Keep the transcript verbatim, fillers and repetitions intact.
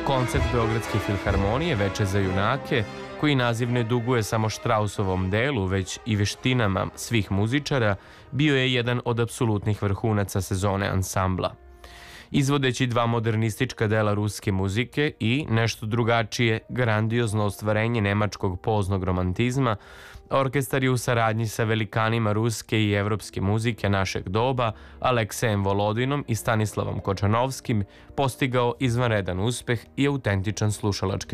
Koncert Beogradske filharmonije Veče za junake, koji naziv ne duguje samo Štrausovom delu, već i veštinama svih muzičara, bio je jedan od apsolutnih vrhunaca sezone ansambla. Izvodeći dva modernistička dela ruske muzike i nešto drugačije, grandiozno ostvarenje nemačkog poznog romantizma, orkestar je u saradnji sa velikanima ruske i evropske muzike našeg doba, Aleksejem Volodinom i Stanislavom Kočanovskim, postigao izvanredan uspeh i autentičan slušalački